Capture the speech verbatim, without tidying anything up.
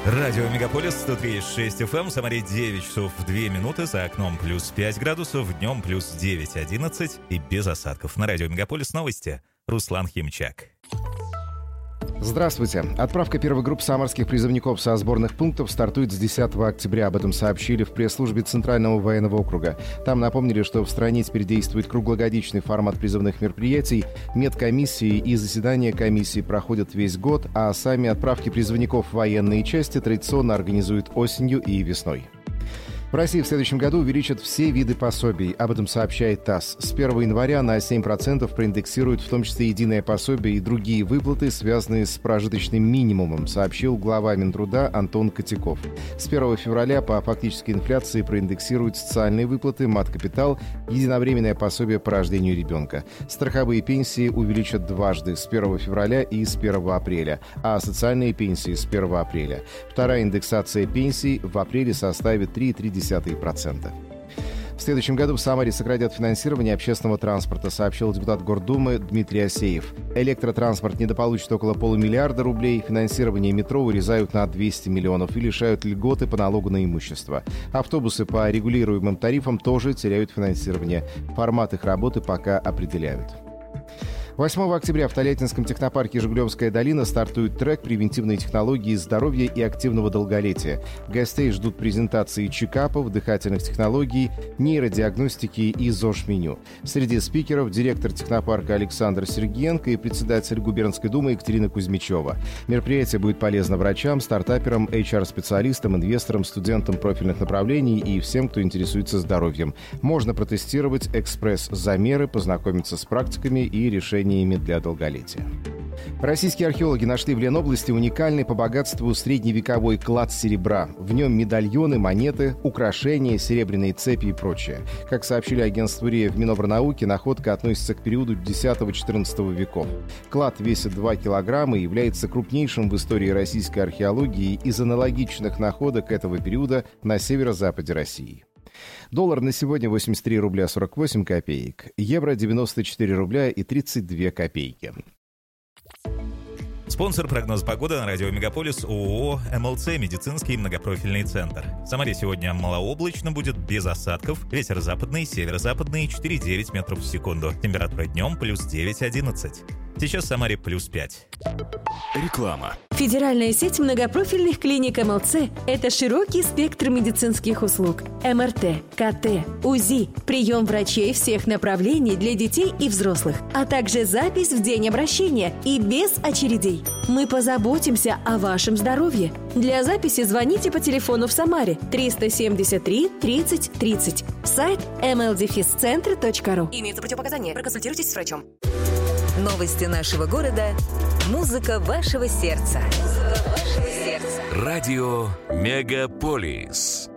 Радио Мегаполис сто три и шесть эф эм, в Самаре девять часов две минуты, за окном плюс пять градусов, днем плюс девять одиннадцать и без осадков. На Радио Мегаполис новости. Руслан Химчак. Здравствуйте. Отправка первой группы самарских призывников со сборных пунктов стартует с десятого октября. Об этом сообщили в пресс-службе Центрального военного округа. Там напомнили, что в стране теперь действует круглогодичный формат призывных мероприятий. Медкомиссии и заседания комиссии проходят весь год, а сами отправки призывников в военные части традиционно организуют осенью и весной. В России в следующем году увеличат все виды пособий. Об этом сообщает ТАСС. С первого января на семь процентов проиндексируют в том числе единое пособие и другие выплаты, связанные с прожиточным минимумом, сообщил глава Минтруда Антон Котяков. С первого февраля по фактической инфляции проиндексируют социальные выплаты, мат-капитал, единовременное пособие по рождению ребенка. Страховые пенсии увеличат дважды, с первого февраля и с первого апреля, а социальные пенсии с первого апреля. Вторая индексация пенсий в апреле составит три целых три десятых процента. В следующем году в Самаре сократят финансирование общественного транспорта, сообщил депутат Гордумы Дмитрий Асеев. Электротранспорт недополучит около полумиллиарда рублей, финансирование метро урезают на двести миллионов и лишают льготы по налогу на имущество. Автобусы по регулируемым тарифам тоже теряют финансирование. Формат их работы пока определяют. восьмого октября в Тольяттинском технопарке «Жигулевская долина» стартует трек «Превентивные технологии здоровья и активного долголетия». Гостей ждут презентации чекапов, дыхательных технологий, нейродиагностики и ЗОЖ-меню. Среди спикеров директор технопарка Александр Сергиенко и председатель губернской думы Екатерина Кузьмичева. Мероприятие будет полезно врачам, стартаперам, эйч ар-специалистам, инвесторам, студентам профильных направлений и всем, кто интересуется здоровьем. Можно протестировать экспресс-замеры, познакомиться с практиками и решениями для долголетия. Российские археологи нашли в Ленобласти уникальный по богатству средневековой клад серебра. В нем медальоны, монеты, украшения, серебряные цепи и прочее. Как сообщили агентству РИА в Минобрнауке, находка относится к периоду десятого-четырнадцатого веков. Клад весит два килограмма и является крупнейшим в истории российской археологии из аналогичных находок этого периода на северо-западе России. Доллар на сегодня восемьдесят три рубля сорок восемь копеек, евро девяносто четыре рубля и тридцать две копейки. Спонсор прогноз погоды на радио Мегаполис ООО эм эл цэ «Медицинский многопрофильный центр». В Самаре сегодня малооблачно, будет без осадков. Ветер западный, северо-западный четыре целых девять метров в секунду. Температура днем плюс девять одиннадцать. Сейчас в Самаре плюс пять. Реклама. Федеральная сеть многопрофильных клиник эм эл цэ – это широкий спектр медицинских услуг. эм эр тэ, ка тэ, УЗИ, прием врачей всех направлений для детей и взрослых, а также запись в день обращения и без очередей. Мы позаботимся о вашем здоровье. Для записи звоните по телефону в Самаре триста семьдесят три тридцать тридцать. Сайт эм эл дефис центр точка ру. Имеются противопоказания. Проконсультируйтесь с врачом. Новости нашего города. Музыка вашего сердца. Музыка вашего сердца. Радио Мегаполис.